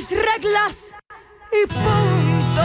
mis reglas y punto.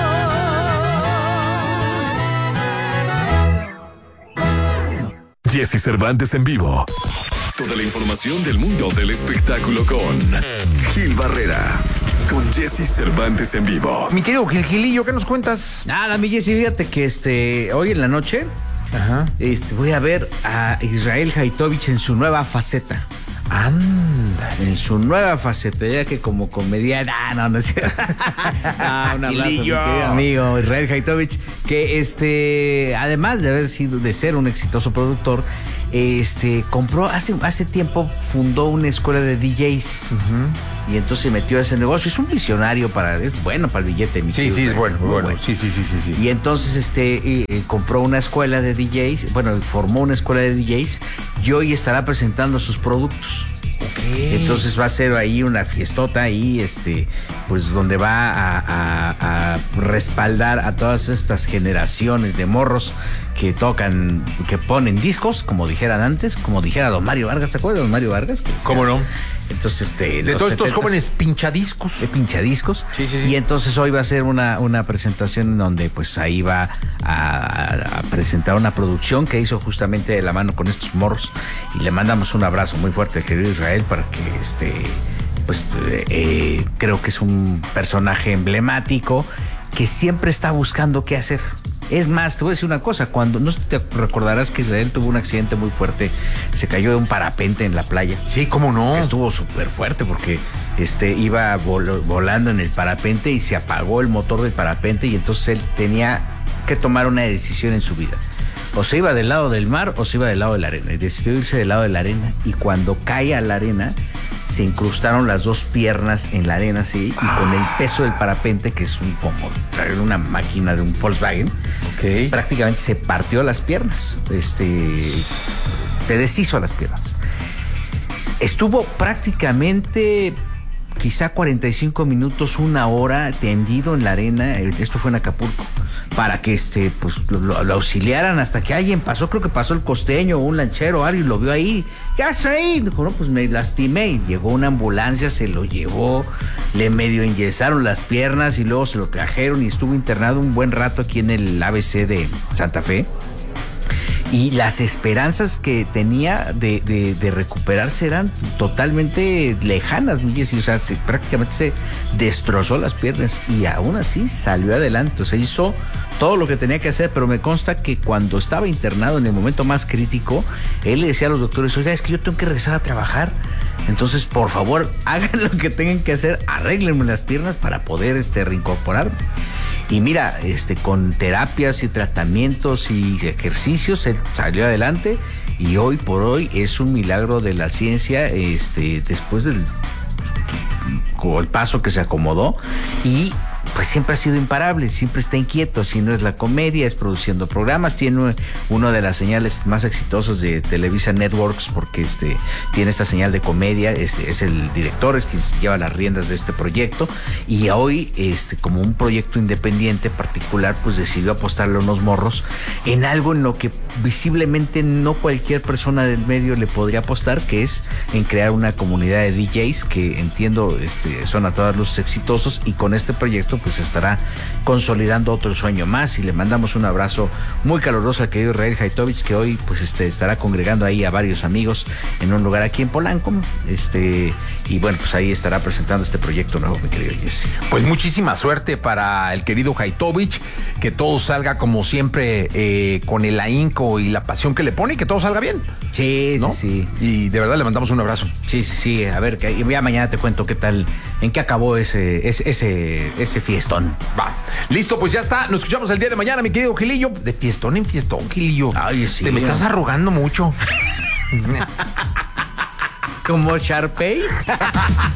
Jesse Cervantes en vivo. Toda la información del mundo del espectáculo con Gil Barrera. Con Jesse Cervantes en vivo. Mi querido Gilillo, ¿qué nos cuentas? Nada, mi Jesse, fíjate que hoy en la noche voy a ver a Israel Haitovich en su nueva faceta. Anda. En su nueva faceta, ya que como comediante. No es cierto. Un abrazo, mi querido amigo Israel Haitovich, que además de ser un exitoso productor, compró hace tiempo, fundó una escuela de DJs. Y entonces se metió a ese negocio. Es un visionario es bueno para el billete. Sí, es bueno. Sí. Y entonces compró una escuela de DJs, formó una escuela de DJs y hoy estará presentando sus productos. Okay. Entonces va a ser ahí una fiestota ahí, pues donde va a respaldar a todas estas generaciones de morros que tocan, que ponen discos, como dijeran antes, como dijera don Mario Vargas. ¿Te acuerdas de don Mario Vargas? ¿Cómo no? Entonces, de todos estos jóvenes pinchadiscos. De pinchadiscos. Sí. Y entonces hoy va a ser una presentación en donde pues ahí va a presentar una producción que hizo justamente de la mano con estos morros. Y le mandamos un abrazo muy fuerte al querido Israel para que creo que es un personaje emblemático que siempre está buscando qué hacer. Es más, te voy a decir una cosa, no sé si te recordarás que Israel tuvo un accidente muy fuerte, se cayó de un parapente en la playa. Sí, ¿cómo no? Que estuvo súper fuerte porque iba volando en el parapente y se apagó el motor del parapente y entonces él tenía que tomar una decisión en su vida. O se iba del lado del mar o se iba del lado de la arena. Y decidió irse del lado de la arena y cuando cae a la arena se incrustaron las dos piernas en la arena, así, y con el peso del parapente, que es como traer una máquina de un Volkswagen, prácticamente se partió las piernas, se deshizo las piernas. Estuvo prácticamente quizá 45 minutos, una hora tendido en la arena, esto fue en Acapulco, para que lo auxiliaran hasta que alguien pasó, creo que pasó el costeño o un lanchero, alguien lo vio ahí. ¿Qué hace ahí? Dijo, no, pues me lastimé. Y llegó una ambulancia, se lo llevó, le medio enyesaron las piernas y luego se lo trajeron y estuvo internado un buen rato aquí en el ABC de Santa Fe. Y las esperanzas que tenía de recuperarse eran totalmente lejanas, o sea, prácticamente se destrozó las piernas y aún así salió adelante. O sea, hizo todo lo que tenía que hacer, pero me consta que cuando estaba internado en el momento más crítico, él le decía a los doctores, oiga, es que yo tengo que regresar a trabajar. Entonces, por favor, hagan lo que tengan que hacer, arréglenme las piernas para poder reincorporarme. Y mira, con terapias y tratamientos y ejercicios, él salió adelante y hoy por hoy es un milagro de la ciencia, después del paso que se acomodó y pues siempre ha sido imparable, siempre está inquieto. Si no es la comedia, es produciendo programas. Tiene una de las señales más exitosas de Televisa Networks porque tiene esta señal de comedia. Es el director, es quien lleva las riendas de este proyecto. Y hoy, como un proyecto independiente particular, pues decidió apostarle a unos morros en algo en lo que visiblemente no cualquier persona del medio le podría apostar, que es en crear una comunidad de DJs que entiendo son a todas luces exitosos, y con este proyecto pues estará consolidando otro sueño más. Y le mandamos un abrazo muy caluroso al querido Israel Haitovich, que hoy pues estará congregando ahí a varios amigos en un lugar aquí en Polanco, y bueno, pues ahí estará presentando este proyecto nuevo, mi querido Jesse. Pues muchísima suerte para el querido Haitovich, que todo salga como siempre, con el ahínco y la pasión que le pone, y que todo salga bien. Sí, ¿no? Sí. Y de verdad le mandamos un abrazo. Sí, a ver, ya mañana te cuento qué tal, en qué acabó ese fiestón. Va, listo, pues ya está. Nos escuchamos el día de mañana, mi querido Gilillo. De fiestón en fiestón, Gilillo. Ay, sí. Te me estás arrogando mucho. ¿Como Sharpay?